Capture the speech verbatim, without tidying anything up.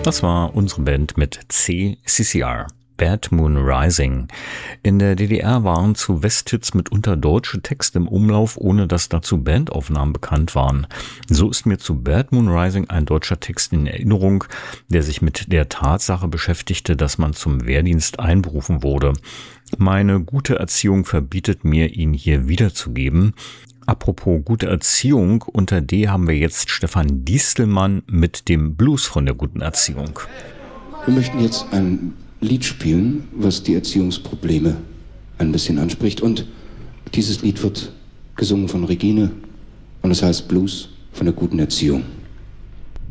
Das war unsere Band mit C C C R. Bad Moon Rising. In der D D R waren zu Westhits mitunter deutsche Texte im Umlauf, ohne dass dazu Bandaufnahmen bekannt waren. So ist mir zu Bad Moon Rising ein deutscher Text in Erinnerung, der sich mit der Tatsache beschäftigte, dass man zum Wehrdienst einberufen wurde. Meine gute Erziehung verbietet mir, ihn hier wiederzugeben. Apropos gute Erziehung, unter D haben wir jetzt Stefan Diestelmann mit dem Blues von der guten Erziehung. Wir möchten jetzt ein Lied spielen, was die Erziehungsprobleme ein bisschen anspricht. Und dieses Lied wird gesungen von Regine und es heißt Blues von der guten Erziehung.